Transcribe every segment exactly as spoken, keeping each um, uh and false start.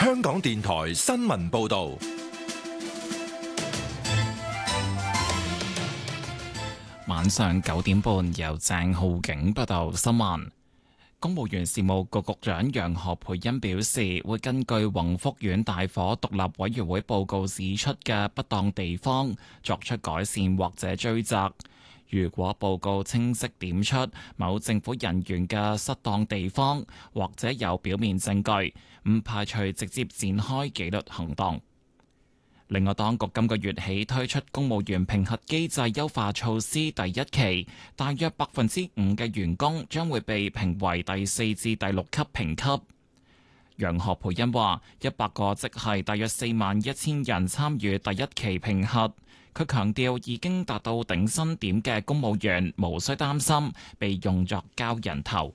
香港電台新聞報道。 晚上九點半，由鄭浩景報道新聞。公務員事務局局長楊何蓓茵表示，會根據宏福苑大火獨立委員會報告指出嘅不當地方，作出改善或者追責。如果報告清晰點出某政府人員嘅失當地方，或者有表面證據，唔排除直接展開紀律行動。另外，當局今個月起推出公務員評核機制優化措施第一期，大約百分之五嘅員工將會被評為第四至第六級評級。楊何蓓茵話：一百個即係大約四萬一千人參與第一期評核。佢強調，已經達到頂薪點嘅公務員無需擔心被用作交人頭。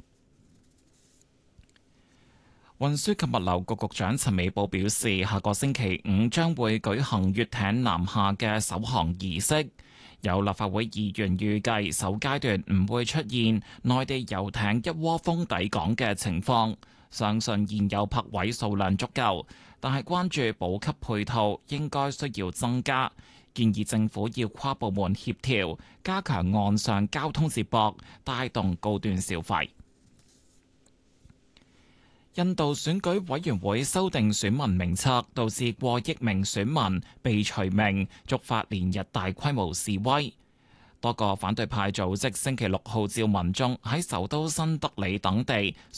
運輸及物流局局長陳美寶表示，下個星期五將會舉行閱艇南下嘅首航儀式。有立法會議員預計首階段唔會出現內地遊艇一窩蜂抵港嘅情況，相信現有泊位數量足夠，但係關注補給配套應該需要增加，建議政府要跨部門協調，加強岸上交通接駁，帶動高端消費。印度選舉委員會修訂選民名冊，導致過億名選民被除名，觸發連日大規模示威。多個反對派組織星期六號召民眾喺首都新德里等地